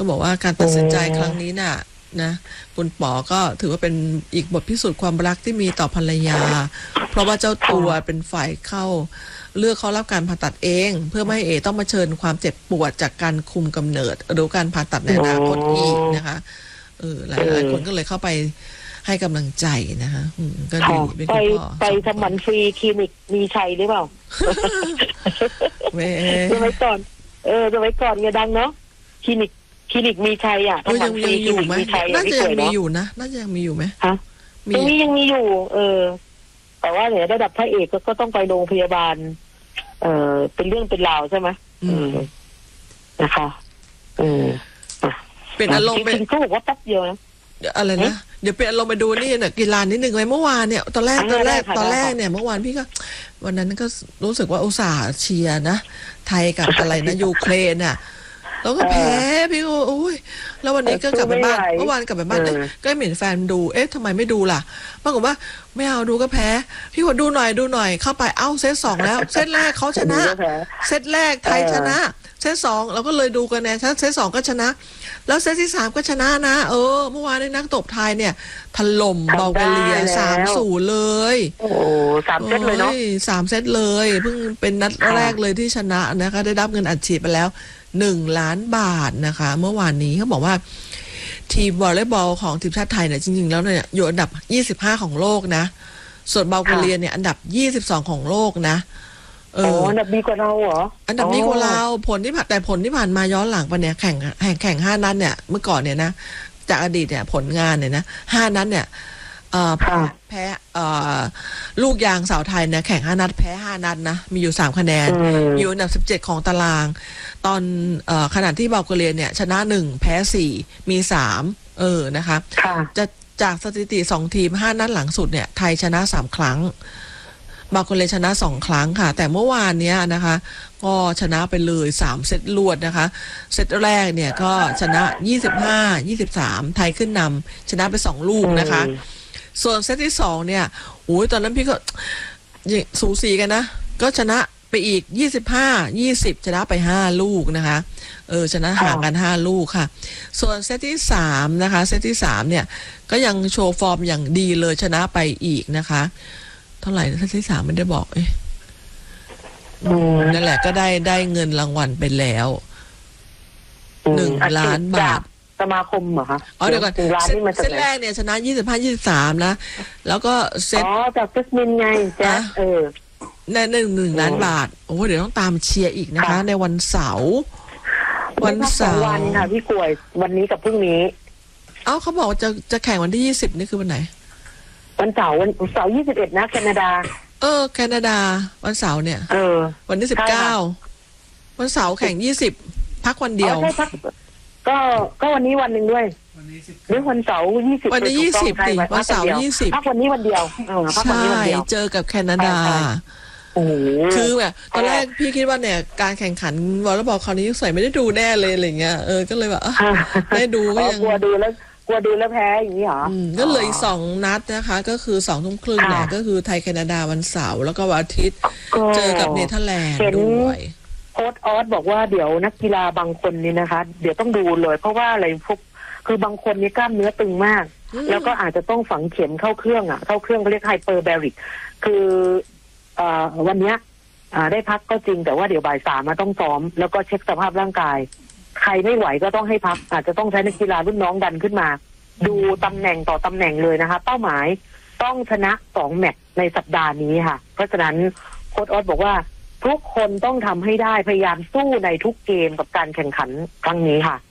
ก็บอกว่าการตัดสินใจครั้งนี้น่ะนะคุณป๋อก็ถือว่าเป็นอีกบทพิสูจน์ความรักที่มีต่อภรรยาเพราะว่าเจ้าตัวเป็นฝ่ายเลือกเขารับการผ่าตัดเองเพื่อไม่ให้ต้องมาเชิญความเจ็บปวดจากการคุมกำเนิดหรือการผ่าตัดในอนาคตอีกนะคะหลายคนก็เลยเข้าไปให้กำลังใจนะคะก็ดีเป็นคุณพ่อไปทำหมันฟรีคลินิกมีชัยหรือเปล่าสมัยก่อนสมัยก่อนเนี่ยดังเนาะคลินิกมีชัยอ่ะทำหมันฟรีคลินิกมีชัยน่าจะยังมีอยู่นะน่าจะยังมีอยู่ไหมฮะยังมีอยู่แต่ว่าเนี่ยระดับพระเอกก็ต้องไปโรงพยาบาลเป็นเรื่องเป็นราวใช่ไหมนะคะเป็นอารมณ์เป็นเขาบอกว่าแป๊บเดียวนะอะไรนะเดี๋ยวเป็นอารมณ์ไปดูนี่เนี่ยกีฬานิดนึงไว้เมื่อวานเนี่ยตอนแรกเนี่ยเมื่อวานพี่ก็วันนั้นก็รู้สึกว่าอุตส่าห์เชียร์นะไทยกับอะไรนะยูเครนน่ะแล้วก็แพ้พี่ก็โอ้ยแล้ววันนี้ก็กลับไปบ้านเมื่อวานกลับไปบ้านก็เห็นแฟนดูทำไมไม่ดูล่ะปรากฏว่าไม่เอาดูก็แพ้พี่ว่าดูหน่อยเข้าไปเซต 2แล้วเซตแรกเขาชนะเซตแรกไทยชนะเซต 2เราก็เลยดูกันนะเซต 2ก็ชนะแล้วเซตที่ 3ก็ชนะนะเมื่อวานนี้นักตบไทยเนี่ยถล่มเบลแกเรีย 3-0 เลยโอ้3 เซตเลยเนาะ 3 เซตเลยเพิ่งเป็นนัดแรกเลยที่ชนะนะคะได้รับเงินอัดฉีดไปแล้ว1 ล้านบาทนะคะเมื่อวานนี้เขาบอกว่าทีมวอลเลย์บอลของทีมชาติไทยเนี่ยจริงๆแล้วเนี่ยอยู่อันดับ25ของโลกนะส่วนเบลแกเรียเนี่ยอันดับ22ของโลกนะอันดับดีกว่าเราเหรออันดับดีกว่าเราผลที่ผ่านมาย้อนหลังไปเนี่ยแข่ง5 นัดเนี่ยเมื่อก่อนเนี่ยนะจากอดีตเนี่ยผลงานเนี่ยนะ5 นัดเนี่ยแพ้ลูกยางสาวไทยเนี่ยแข่ง5 นัดแพ้5 นัดนะมีอยู่3 คะแนนอยู่อันดับ17ของตารางตอนขณะที่เบลแกเรียเนี่ยชนะ1แพ้4มี3นะคะจะจากสถิติ2 ทีม5 นัดหลังสุดเนี่ยไทยชนะ3 ครั้งเบลแกเรียชนะ2 ครั้งค่ะแต่เมื่อวานเนี้ยนะคะก็ชนะไปเลย3 เซตรวดนะคะเซตแรกเนี่ยก็ชนะ25-23ไทยขึ้นนำชนะไป2 ลูกนะคะส่วนเซตที่2เนี่ยตอนนั้นพี่ก็สูสีกันนะก็ชนะไปอีก25-20ชนะไป5 ลูกนะคะชนะห่างกัน5 ลูกค่ะส่วนเซตที่3นะคะเซตที่3เนี่ยก็ยังโชว์ฟอร์มอย่างดีเลยชนะไปอีกนะคะเท่าไหร่เซตที่3ไม่ได้บอกนั่นแหละก็ได้เงินรางวัลไปแล้ว1 ล้านบาทสมาคมเหรอคะเดี๋ยวก่อนเซตแรกเนี่ยชนะ25-23นะแล้วก็เซตจากจัสมินไงแจ๊ได้1 ล้านบาทเดี๋ยวต้องตามเชียร์อีกนะคะในวันเสาร์วันค่ะพี่กล้วยวันนี้กับพรุ่งนี้เขาบอกจะแข่งวันที่20นี่คือวันไหนวันเสาร์21นะแคนาดาแคนาดาวันเสาร์เนี่ยวันที่19วันเสาร์แข่ง20พักวันเดียวก็วันนี้วันหนึ่งด้วยหรือวันเสาร์20 วันนี้20สิวันเสาร์20 พักวันนี้วันเดียวใช่เจอกับแคนาดาคือแบบตอนแรกพี่คิดว่าเนี่ยการแข่งขันวอลเลย์บอลคราวนี้ใส่ไม่ได้ดูแน่เลยอะไรเงี้ยก็เลยแบบได้ดูก็ยังกลัวดูแล้วแพ้อย่างนี้เหรอก็เลย2 นัดนะคะก็คือ20:30นแหละก็คือไทยแคนาดาวันเสาร์แล้วก็วันอาทิตย์เจอกับเนเธอร์แลนด์ด้วยโค้ชออสบอกว่าเดี๋ยวนักกีฬาบางคนนี่นะคะเดี๋ยวต้องดูเลยเพราะว่าอะไรคือบางคนนี่กล้ามเนื้อตึงมากแล้วก็อาจจะต้องฝังเข็มเข้าเครื่องเขาเรียกไฮเปอร์แบริกคือวันนี้ได้พักก็จริงแต่ว่าเดี๋ยวบ่าย 3มาต้องซ้อมแล้วก็เช็คสภาพร่างกายใครไม่ไหวก็ต้องให้พักอาจจะต้องใช้นักกีฬารุ่นน้องดันขึ้นมาดูตำแหน่งต่อตำแหน่งเลยนะคะเป้าหมายต้องชนะ2 แมตช์ในสัปดาห์นี้ค่ะเพราะฉะนั้นโค้ชออสบอกว่าทุกคนต้องทำให้ได้พยายามสู้ในทุกเกมกับการแข่งขันครั้งนี้ค่ะ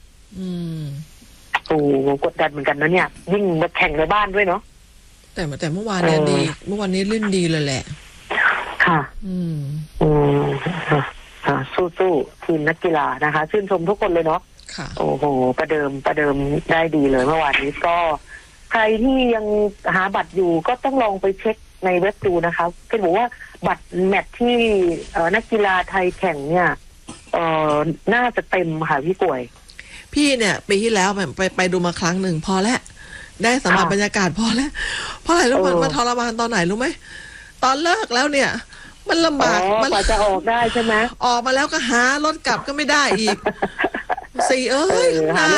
กดดันเหมือนกันนะเนี่ยยิ่งมาแข่งในบ้านด้วยเนาะแต่เมื่อวานเนี่ยดีเมื่อวานนี้เล่นดีเลยแหละค่ะสู้ทีมนักกีฬานะคะชื่นชมทุกคนเลยเนาะโอ้โหประเดิมได้ดีเลยเมื่อวานนี้ก็ใครที่ยังหาบัตรอยู่ก็ต้องลองไปเช็คในเว็บดูนะคะก็บอกว่าบัตรแมตช์ที่นักกีฬาไทยแข่งเนี่ยน่าจะเต็มค่ะพี่ป่วยพี่เนี่ยปีที่แล้วไปดูมาครั้งหนึ่งพอแล้วได้สัมผัสบรรยากาศพอแล้วเพราะอะไรรู้มันมาทรมานตอนไหนรู้ไหมตอนเลิกแล้วเนี่ยมันลำบากมันกว่าจะออกได้ใช่ไหมออกมาแล้วก็หารถกลับก็ไม่ได้อีกหน้า